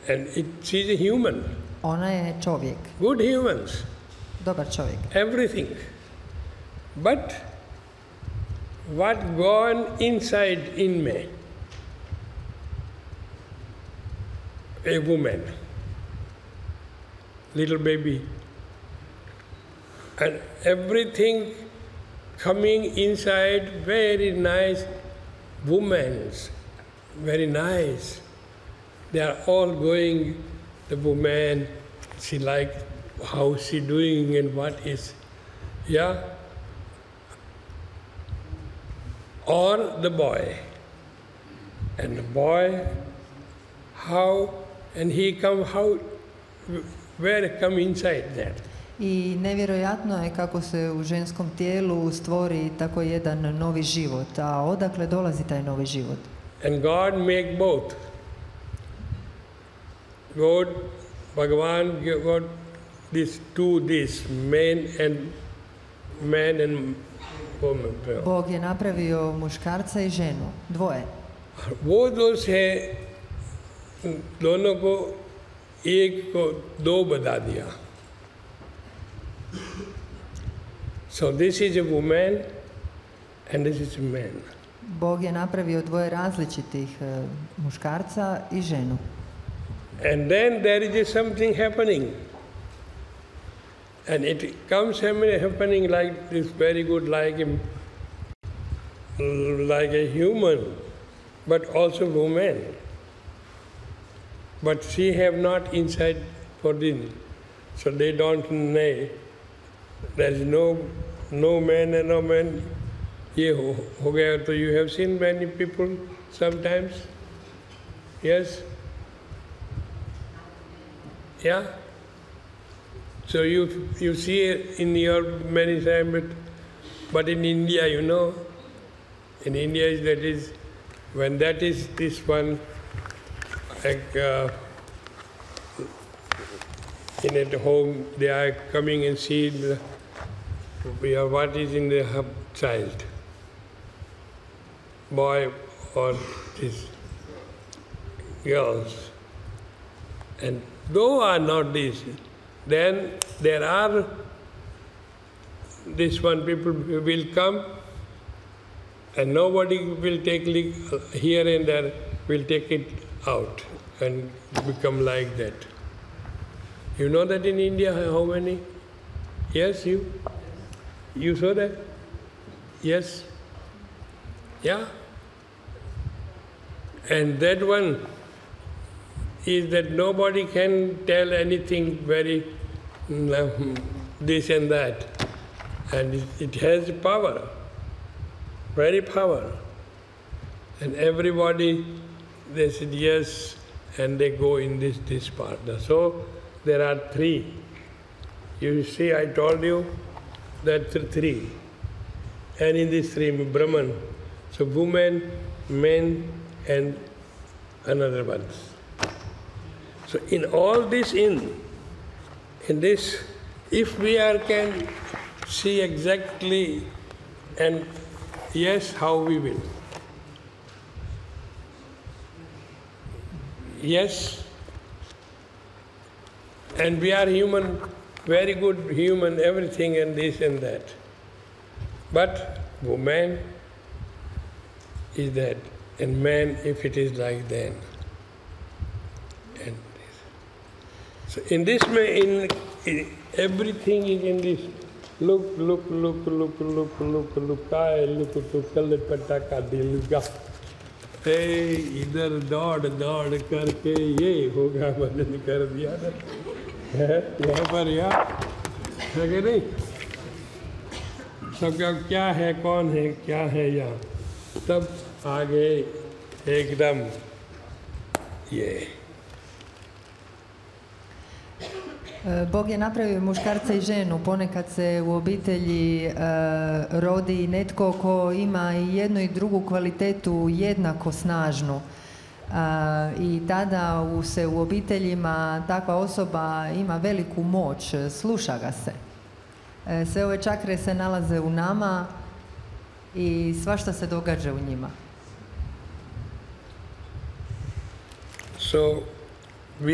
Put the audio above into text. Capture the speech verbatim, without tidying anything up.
And it, she's a human. Ona je čovjek. Good humans. Dobar čovjek. Everything. But what gone inside in me? A woman. Little baby. And everything coming inside, very nice women, very nice. They are all going, the woman, she like how she doing and what is, yeah? Or the boy. And the boy, how, and he come, how, where come inside that? I nevjerojatno je kako se u ženskom tijelu stvori tako jedan novi život. A odakle dolazi taj novi život? And God make both. God, Bhagavan, God, these two, this man and man and woman. Bog je napravio muškarca i ženu, dvoje. वो दोष है, दोनों को एक को दो बता दिया. So this is a woman and this is a man. Bog je napravio dvoje različitih uh, muškarca i ženu. And then there is something happening. And it comes happening like this very good, like a, like a human, but also woman. But she have not inside for this, so they don't know. There is no no man and no man. ये हो, हो गया तो you have seen many people sometimes. Yes. Yeah. So you you see it in your many times, but, but in India, you know, in India is that is when that is this one like uh, in at home they are coming and see the, we are what is in the child, boy or this girls, and though are not this. Then there are this one people will come and nobody will take here and there will take it out and become like that. You know that in India how many? Yes, you? You saw that? Yes? Yeah? And that one is that nobody can tell anything very this and that. And it, it has power, very power. And everybody, they said yes, and they go in this, this part. So there are three. You see, I told you that three. And in these three, Brahman. So woman, men, and another one. So in all this in, in this, if we are can see exactly and yes, how we will. Yes, and we are human, very good human, everything and this and that. But woman is that, and man if it is like that. And so in this way, in, in everything is in this. Look, look, look, look, look, look, look, I look to कल पटाखा दिल का, ए इधर दौड़ दौड़ करके ये होगा भजन कर दिया ना, है यहाँ पर यार, है कि नहीं? सबका क्या है, कौन है, क्या है यहाँ, तब आगे एकदम ये. Bog je napravio muškarca i ženu. Ponekad se u obitelji uh, rodi netko ko ima i jednu i drugu kvalitetu jednako snažnu. Uh, I tada u, se u obiteljima takva osoba ima veliku moć, sluša ga se. Uh, sve ove čakre se nalaze u nama i svašta se događa u njima. So